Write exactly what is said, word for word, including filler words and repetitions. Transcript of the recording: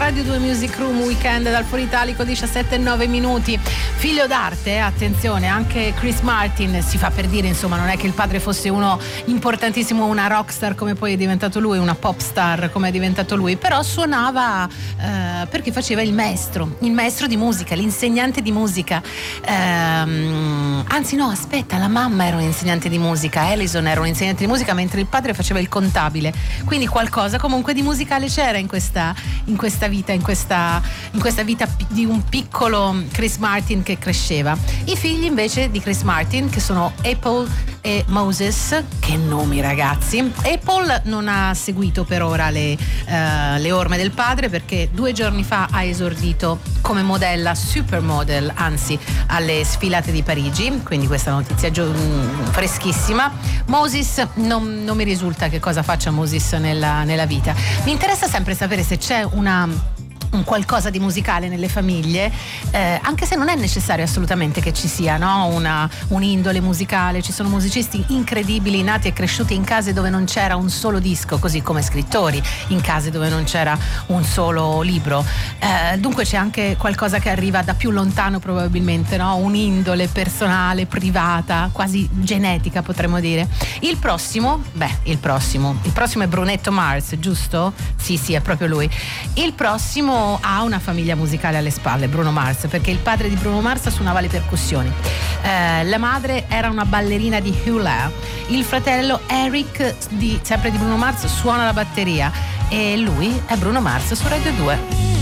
Radio due Music Room Weekend dal Foro Italico, diciassette e nove minuti. Figlio d'arte, attenzione, anche Chris Martin, si fa per dire, insomma, non è che il padre fosse uno importantissimo, una rockstar come poi è diventato lui, una pop star come è diventato lui, però suonava eh, perché faceva il maestro, il maestro di musica, l'insegnante di musica. Ehm, anzi no, aspetta, la mamma era un'insegnante di musica, Alison era un'insegnante di musica, mentre il padre faceva il contabile, quindi qualcosa comunque di musicale c'era in questa, in questa vita, in questa, in questa vita di un piccolo Chris Martin che cresceva. I figli invece di Chris Martin, che sono Apple e Moses, che nomi ragazzi. Apple non ha seguito per ora le, uh, le orme del padre, perché due giorni fa ha esordito come modella, supermodel, anzi alle sfilate di Parigi, quindi questa notizia gio- freschissima. Moses non, non mi risulta che cosa faccia Moses nella, nella vita. Mi interessa sempre sapere se c'è una un qualcosa di musicale nelle famiglie, eh, anche se non è necessario assolutamente che ci sia, no? Una, un'indole musicale. Ci sono musicisti incredibili nati e cresciuti in case dove non c'era un solo disco, così come scrittori in case dove non c'era un solo libro, eh, dunque c'è anche qualcosa che arriva da più lontano probabilmente, no? Un'indole personale, privata, quasi genetica potremmo dire. Il prossimo, beh, il prossimo il prossimo è Brunetto Mars, giusto? Sì, sì, è proprio lui. Il prossimo ha una famiglia musicale alle spalle, Bruno Mars, perché il padre di Bruno Mars suonava le percussioni, eh, la madre era una ballerina di hula, il fratello Eric, di, sempre di Bruno Mars, suona la batteria, e lui è Bruno Mars su Radio due.